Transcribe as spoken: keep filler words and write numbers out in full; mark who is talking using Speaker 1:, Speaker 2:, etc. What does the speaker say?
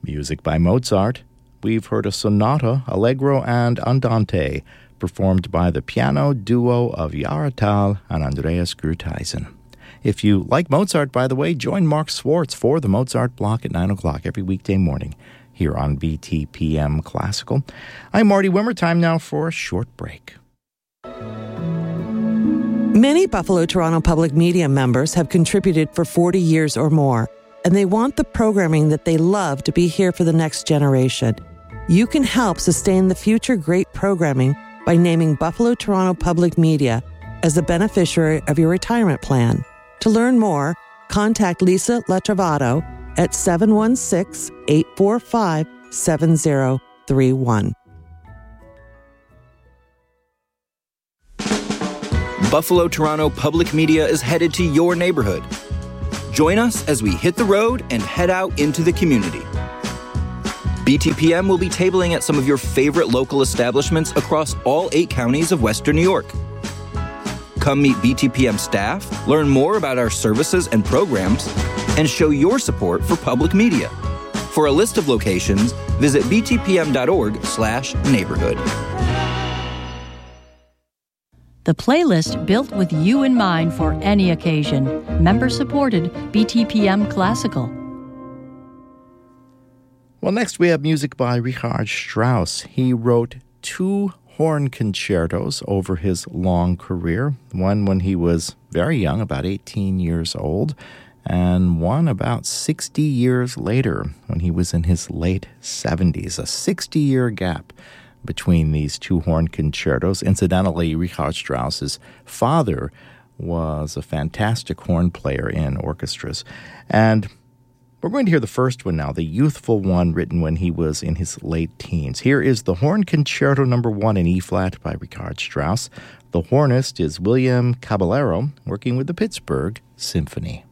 Speaker 1: Music by Mozart. We've heard a sonata, allegro, and andante, performed by the piano duo of Yara Tal and Andreas Grutheisen. If you like Mozart, by the way, join Mark Swartz for the Mozart Block at nine o'clock every weekday morning here on B T P M Classical. I'm Marty Wimmer. Time now for a short break.
Speaker 2: Many Buffalo Toronto Public Media members have contributed for forty years or more, and they want the programming that they love to be here for the next generation. You can help sustain the future great programming by naming Buffalo Toronto Public Media as a beneficiary of your retirement plan. To learn more, contact Lisa Letrovato at seven one six, eight four five, seven zero three one.
Speaker 3: Buffalo Toronto Public Media is headed to your neighborhood. Join us as we hit the road and head out into the community. B T P M will be tabling at some of your favorite local establishments across all eight counties of Western New York. Come meet B T P M staff, learn more about our services and programs, and show your support for public media. For a list of locations, visit btpm.org slash neighborhood.
Speaker 4: The playlist built with you in mind for any occasion. Member-supported B T P M Classical.
Speaker 1: Well, next we have music by Richard Strauss. He wrote two horn concertos over his long career, one when he was very young, about eighteen years old, and one about sixty years later when he was in his late seventies, a sixty-year gap between these two horn concertos. Incidentally, Richard Strauss's father was a fantastic horn player in orchestras, and we're going to hear the first one now, the youthful one written when he was in his late teens. Here is the Horn Concerto Number One in E-flat by Richard Strauss. The hornist is William Caballero, working with the Pittsburgh Symphony.